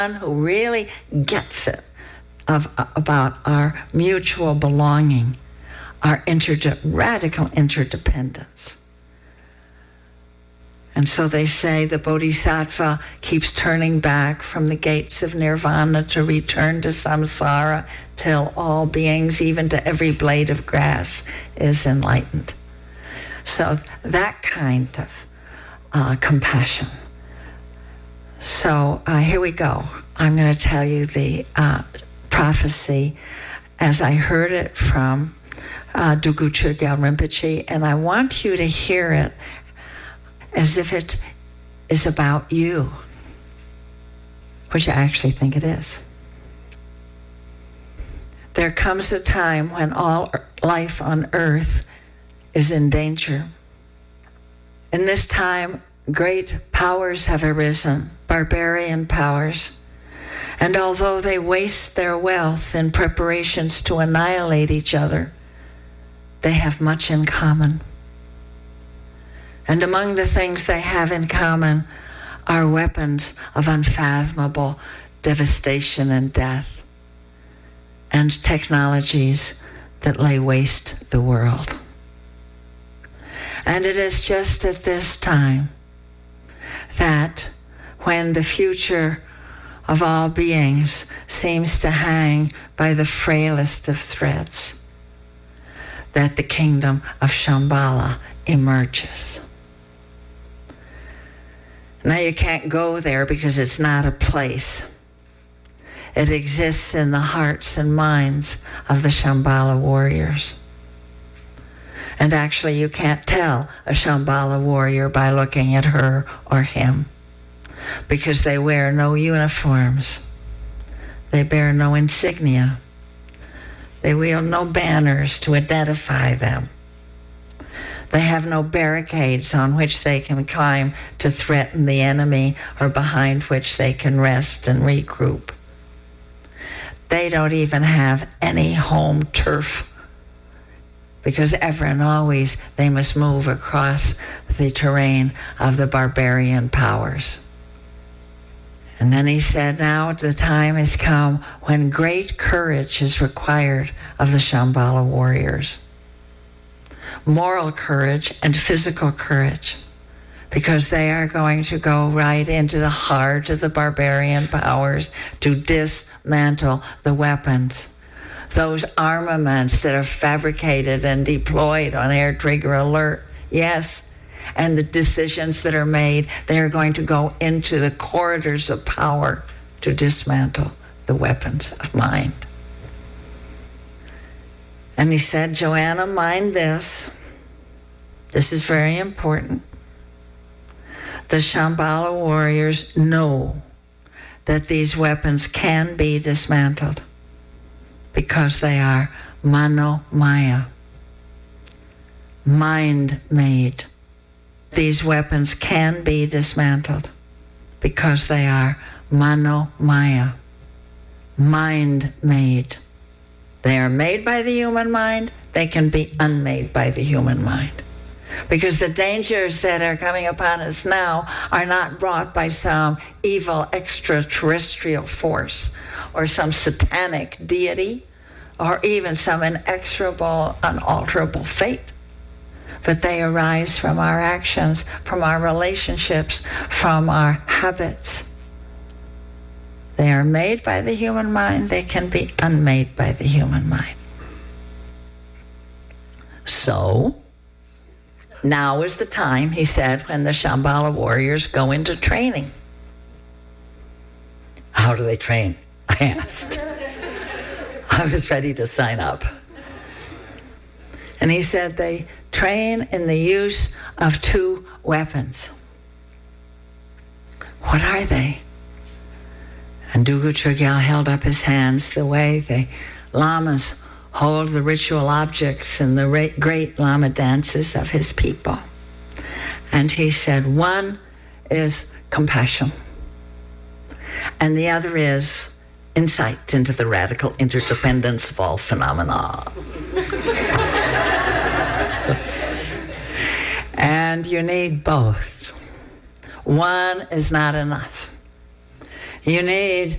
who really gets it about our mutual belonging, our radical interdependence. And so they say the bodhisattva keeps turning back from the gates of nirvana to return to samsara till all beings, even to every blade of grass, is enlightened. So that kind of compassion. So here we go. I'm going to tell you the prophecy as I heard it from Dugu Chögyal Rinpoche, and I want you to hear it as if it is about you, which I actually think it is. There comes a time when all life on earth is in danger. In this time, great powers have arisen, barbarian powers, and although they waste their wealth in preparations to annihilate each other, they have much in common. And among the things they have in common are weapons of unfathomable devastation and death, and technologies that lay waste the world. And it is just at this time that when the future of all beings seems to hang by the frailest of threads, that the kingdom of Shambhala emerges. Now you can't go there because it's not a place. It exists in the hearts and minds of the Shambhala warriors. And actually you can't tell a Shambhala warrior by looking at her or him, because they wear no uniforms. They bear no insignia. They wield no banners to identify them. They have no barricades on which they can climb to threaten the enemy or behind which they can rest and regroup. They don't even have any home turf, because ever and always they must move across the terrain of the barbarian powers. And then he said, now the time has come when great courage is required of the Shambhala warriors. Moral courage and physical courage, because they are going to go right into the heart of the barbarian powers to dismantle the weapons, those armaments that are fabricated and deployed on air trigger alert. Yes, and the decisions that are made, they are going to go into the corridors of power to dismantle the weapons of mind. And he said, Joanna, mind this. This is very important. The Shambhala warriors know that these weapons can be dismantled because they are mano maya, mind-made. These weapons can be dismantled because they are mano maya, mind-made. They are made by the human mind. They can be unmade by the human mind. Because the dangers that are coming upon us now are not brought by some evil extraterrestrial force or some satanic deity or even some inexorable, unalterable fate. But they arise from our actions, from our relationships, from our habits. They are made by the human mind. They can be unmade by the human mind. So, now is the time, he said, when the Shambhala warriors go into training. How do they train? I asked. I was ready to sign up. And he said they train in the use of 2 weapons. What are they? And Dugu Chögyal held up his hands the way the lamas hold the ritual objects in the great lama dances of his people. And he said, one is compassion, and the other is insight into the radical interdependence of all phenomena. And you need both. One is not enough. You need